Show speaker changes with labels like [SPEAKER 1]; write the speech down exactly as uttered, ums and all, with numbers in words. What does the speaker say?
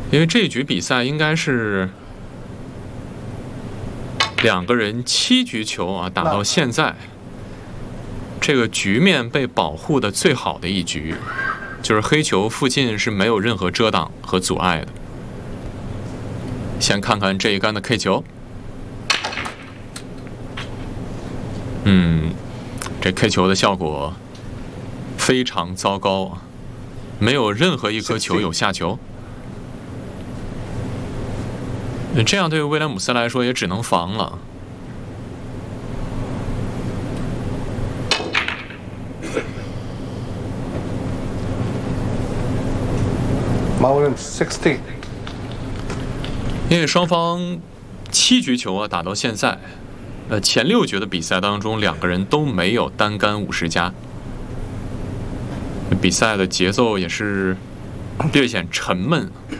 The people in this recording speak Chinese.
[SPEAKER 1] 因为这局比赛应该是两个人七局球啊，打到现在，这个局面被保护的最好的一局，就是黑球附近是没有任何遮挡和阻碍的。先看看这一杆的 K 球，嗯，这 K 球的效果非常糟糕啊，没有任何一颗球有下球。这样对威廉姆斯来说也只能防了。
[SPEAKER 2] Maurin sixty，
[SPEAKER 1] 因为双方七局球啊打到现在，呃前六局的比赛当中，两个人都没有单杆五十加，比赛的节奏也是略显沉闷。